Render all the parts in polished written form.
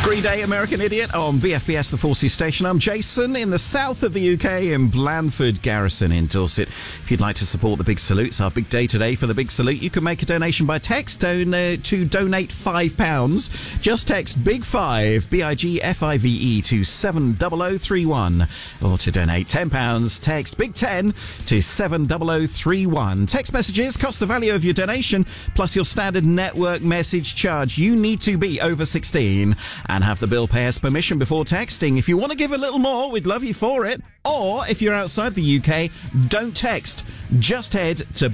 Green Day, American Idiot on BFBS, the Forces station. I'm Jason in the south of the UK in Blandford Garrison in Dorset. If you'd like to support the Big Salute, it's our big day today for the Big Salute. You can make a donation by text to donate £5. Just text Big 5, BIGFIVE to 70031. Or to donate £10, text Big 10 to 70031. Text messages cost the value of your donation plus your standard network message charge. You need to be over 16 and have the bill payer's permission before texting. If you want to give a little more, we'd love you for it. Or if you're outside the UK, don't text. Just head to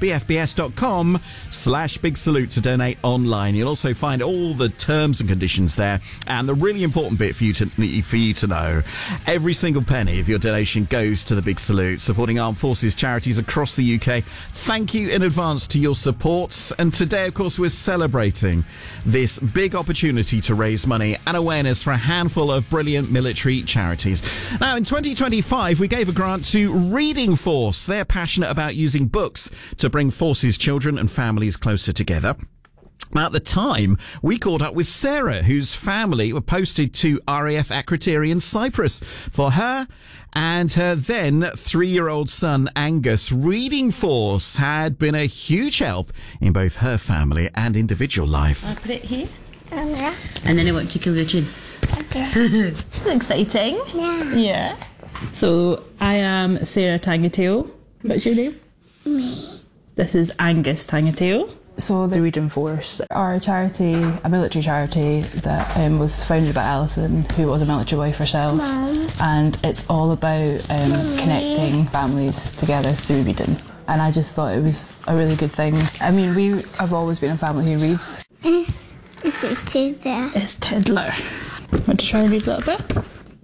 bfbs.com/Big Salute to donate online. You'll also find all the terms and conditions there. And the really important bit for you to know, every single penny of your donation goes to the Big Salute, supporting armed forces charities across the UK. Thank you in advance to your supports. And today, of course, we're celebrating this big opportunity to raise money and awareness for a handful of brilliant military charities. Now, in 2025, we gave a grant to Reading Force. They're passionate about using books to bring forces children and families closer together. At the time, we caught up with Sarah, whose family were posted to RAF Akrotiri in Cyprus. For her and her then 3-year-old son, Angus, Reading Force had been a huge help in both her family and individual life. I'll put it here. Yeah. And then I want to kill your chin. Okay. Exciting. Yeah. Yeah. So, I am Sarah Tangateo. What's your name? Me. This is Angus Tangateo. So the Reading Force are a charity, a military charity that was founded by Alison, who was a military wife herself. Mum. And it's all about connecting families together through reading. And I just thought it was a really good thing. I mean, we have always been a family who reads. Is it Tiddler? It's Tiddler. Want to try and read a little bit?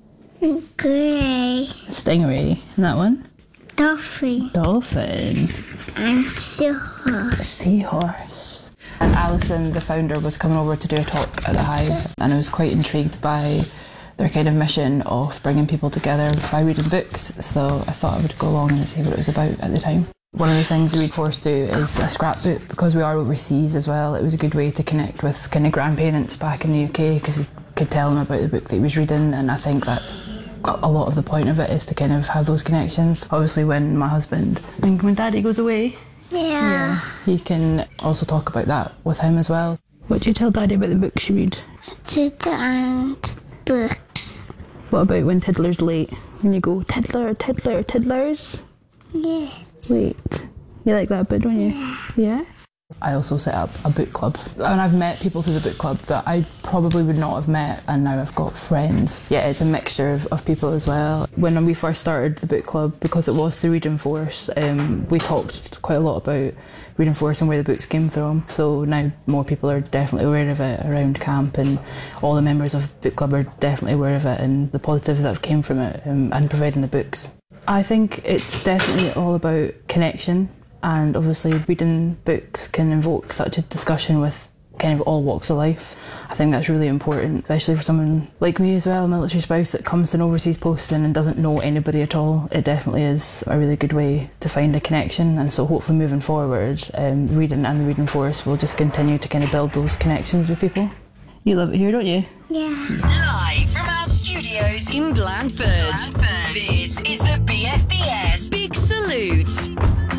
Grey. Stingray. And that one? Dolphin. Dolphin. And Seahorse. Seahorse. And Alison, the founder, was coming over to do a talk at the Hive, and I was quite intrigued by their kind of mission of bringing people together by reading books, so I thought I would go along and see what it was about at the time. One of the things the Reading Force do is a scrapbook. Because we are overseas as well, it was a good way to connect with kind of grandparents back in the UK, because you could tell them about the book that he was reading, and I think that's a lot of the point of it, is to kind of have those connections. Obviously when my husband, when Daddy goes away, Yeah. he can also talk about that with him as well. What do you tell Daddy about the books you read? Tiddler and books. What about when Tiddler's late? When you go, Tiddler, Tiddler, Tiddlers? Yes. Wait. You like that bit, don't you? Yeah? I also set up a book club, and I've met people through the book club that I probably would not have met, and now I've got friends. Yeah, it's a mixture of people as well. When we first started the book club, because it was the Reading Force, we talked quite a lot about Reading Force and where the books came from. So now more people are definitely aware of it around camp, and all the members of the book club are definitely aware of it and the positives that came from it, and providing the books. I think it's definitely all about connection. And obviously reading books can invoke such a discussion with kind of all walks of life. I think that's really important, especially for someone like me as well, a military spouse that comes to an overseas posting and doesn't know anybody at all. It definitely is a really good way to find a connection, and so hopefully moving forward, reading and the Reading Force will just continue to kind of build those connections with people. You love it here, don't you? Yeah. Live from our studios in Blandford. This is the BFBS Big Salute.